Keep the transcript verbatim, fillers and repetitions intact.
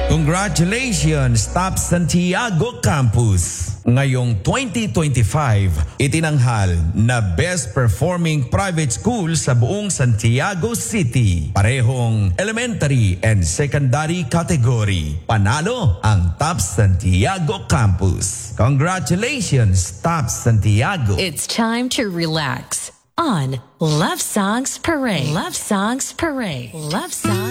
Congratulations, Top Santiago Campus! Ngayong twenty twenty-five, itinanghal na Best Performing Private School sa buong Santiago City. Parehong elementary and secondary category. Panalo ang Top Santiago Campus. Congratulations, Top Santiago! It's time to relax on Love Songs Parade. Love Songs Parade. Love Songs